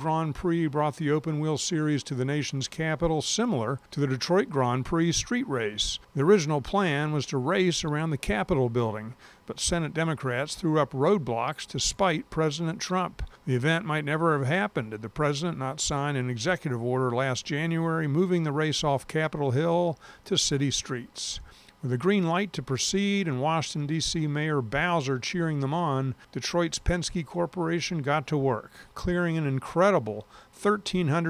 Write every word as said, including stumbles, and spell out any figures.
Grand Prix brought the open-wheel series to the nation's capital, similar to the Detroit Grand Prix street race. The original plan was to race around the Capitol building, but Senate Democrats threw up roadblocks to spite President Trump. The event might never have happened had the president not signed an executive order last January moving the race off Capitol Hill to city streets. With a green light to proceed and Washington, D C Mayor Bowser cheering them on, Detroit's Penske Corporation got to work, clearing an incredible one thousand three hundred